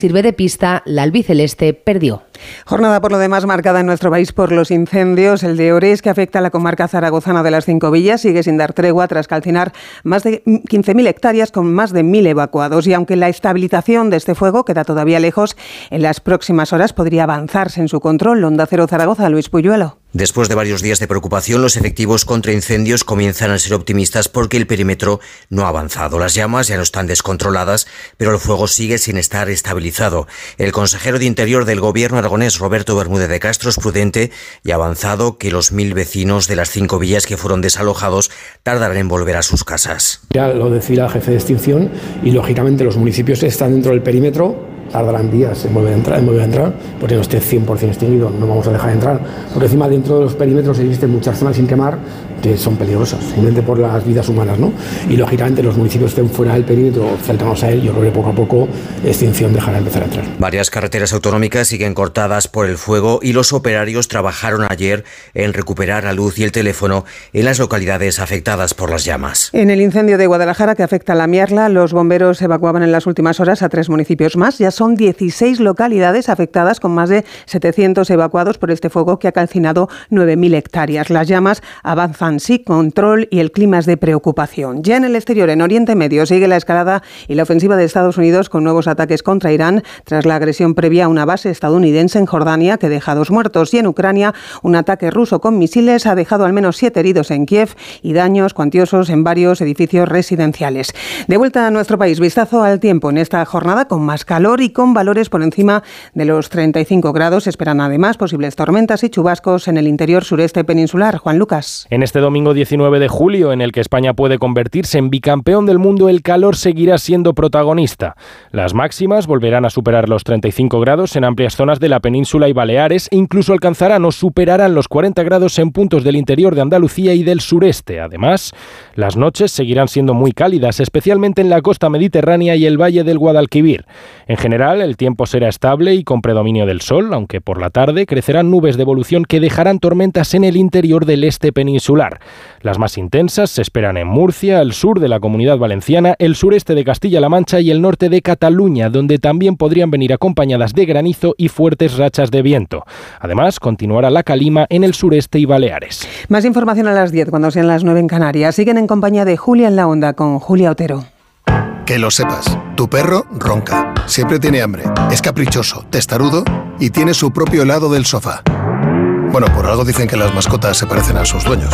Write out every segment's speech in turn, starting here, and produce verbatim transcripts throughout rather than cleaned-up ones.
sirve de pista, la albiceleste perdió. Jornada por lo demás marcada en nuestro país por los incendios. El de Orés, que afecta a la comarca zaragozana de las Cinco Villas, sigue sin dar tregua tras calcinar más de quince mil hectáreas con más de mil evacuados. Y aunque la estabilización de este fuego queda todavía lejos, en las próximas horas podría avanzarse en su control. Onda Cero Zaragoza, Luis Puyuelo. Después de varios días de preocupación, los efectivos contra incendios comienzan a ser optimistas porque el perímetro no ha avanzado. Las llamas ya no están descontroladas, pero el fuego sigue sin estar estabilizado. El consejero de Interior del Gobierno aragonés, Roberto Bermúdez de Castro, es prudente y ha avanzado que los mil vecinos de las cinco villas que fueron desalojados tardarán en volver a sus casas. Ya lo decía el jefe de extinción y, lógicamente, los municipios que están dentro del perímetro tardarán días en volver a entrar, en volver a entrar porque no esté cien por ciento extinguido, no vamos a dejar de entrar. Porque encima dentro de los perímetros existen muchas zonas sin quemar que son peligrosas, simplemente por las vidas humanas, ¿no? Y lógicamente los municipios que estén fuera del perímetro, cercanos a él, yo creo que poco a poco extinción dejará de empezar a entrar. Varias carreteras autonómicas siguen cortadas por el fuego y los operarios trabajaron ayer en recuperar la luz y el teléfono en las localidades afectadas por las llamas. En el incendio de Guadalajara que afecta a La Mierla, los bomberos evacuaban en las últimas horas a tres municipios más. Ya son dieciséis localidades afectadas con más de setecientos evacuados por este fuego que ha calcinado nueve mil hectáreas. Las llamas avanzan sin control y el clima es de preocupación. Ya en el exterior, en Oriente Medio, sigue la escalada y la ofensiva de Estados Unidos con nuevos ataques contra Irán tras la agresión previa a una base estadounidense en Jordania que deja dos muertos. Y en Ucrania, un ataque ruso con misiles ha dejado al menos siete heridos en Kiev y daños cuantiosos en varios edificios residenciales. De vuelta a nuestro país, vistazo al tiempo en esta jornada con más calor y con valores por encima de los treinta y cinco grados. Esperan además posibles tormentas y chubascos en el interior sureste peninsular. Juan Lucas. En este domingo diecinueve de julio, en el que España puede convertirse en bicampeón del mundo, el calor seguirá siendo protagonista. Las máximas volverán a superar los treinta y cinco grados en amplias zonas de la península y Baleares e incluso alcanzarán o superarán los cuarenta grados en puntos del interior de Andalucía y del sureste. Además, las noches seguirán siendo muy cálidas, especialmente en la costa mediterránea y el valle del Guadalquivir. En general, el tiempo será estable y con predominio del sol, aunque por la tarde crecerán nubes de evolución que dejarán tormentas en el interior del este peninsular. Las más intensas se esperan en Murcia, el sur de la Comunidad Valenciana, el sureste de Castilla-La Mancha y el norte de Cataluña, donde también podrían venir acompañadas de granizo y fuertes rachas de viento. Además, continuará la calima en el sureste y Baleares. Más información a las diez, cuando sean las nueve en Canarias. Siguen en compañía de Julia en la Onda con Julia Otero. Que lo sepas, tu perro ronca, siempre tiene hambre, es caprichoso, testarudo y tiene su propio helado del sofá. Bueno, por algo dicen que las mascotas se parecen a sus dueños.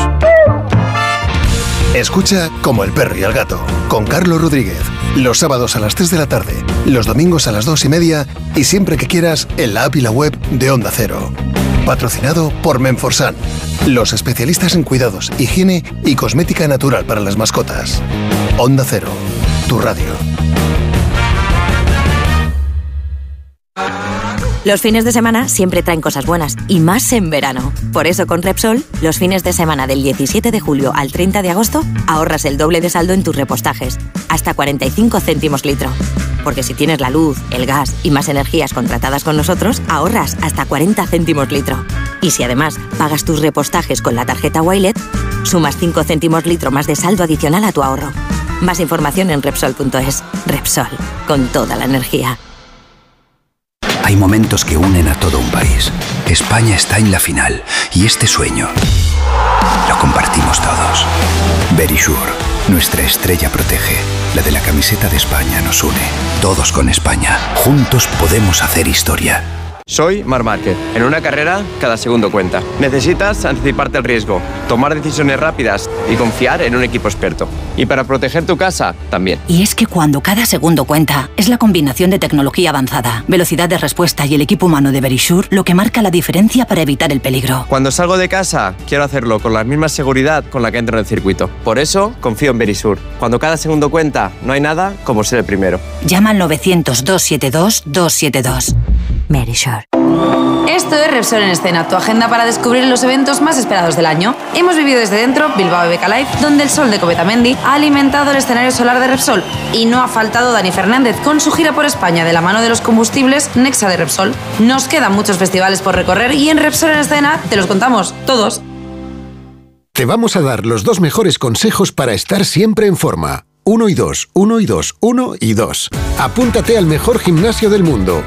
Escucha Como el perro y el gato, con Carlos Rodríguez, los sábados a las tres de la tarde, los domingos a las dos y media y siempre que quieras en la app y la web de Onda Cero. Patrocinado por Menforsan, los especialistas en cuidados, higiene y cosmética natural para las mascotas. Onda Cero, tu radio. Los fines de semana siempre traen cosas buenas, y más en verano. Por eso con Repsol, los fines de semana del diecisiete de julio al treinta de agosto, ahorras el doble de saldo en tus repostajes, hasta cuarenta y cinco céntimos litro. Porque si tienes la luz, el gas y más energías contratadas con nosotros, ahorras hasta cuarenta céntimos litro. Y si además pagas tus repostajes con la tarjeta Wilet, sumas cinco céntimos litro más de saldo adicional a tu ahorro. Más información en Repsol punto es. Repsol, con toda la energía. Hay momentos que unen a todo un país. España está en la final y este sueño lo compartimos todos. Verisure, nuestra estrella protege. La de la camiseta de España nos une. Todos con España. Juntos podemos hacer historia. Soy Marc Márquez. En una carrera, cada segundo cuenta. Necesitas anticiparte al riesgo, tomar decisiones rápidas y confiar en un equipo experto. Y para proteger tu casa, también. Y es que cuando cada segundo cuenta, es la combinación de tecnología avanzada, velocidad de respuesta y el equipo humano de Verisure lo que marca la diferencia para evitar el peligro. Cuando salgo de casa, quiero hacerlo con la misma seguridad con la que entro en el circuito. Por eso, confío en Verisure. Cuando cada segundo cuenta, no hay nada como ser el primero. Llama al novecientos, doscientos setenta y dos, doscientos setenta y dos. Verisure. Esto es Repsol en Escena, tu agenda para descubrir los eventos más esperados del año. Hemos vivido desde dentro Bilbao E B K Live, donde el sol de Cometamendi ha alimentado el escenario solar de Repsol. Y no ha faltado Dani Fernández con su gira por España de la mano de los combustibles Nexa de Repsol. Nos quedan muchos festivales por recorrer y en Repsol en Escena te los contamos todos. Te vamos a dar los dos mejores consejos para estar siempre en forma. uno y dos, uno y dos, uno y dos. Apúntate al mejor gimnasio del mundo.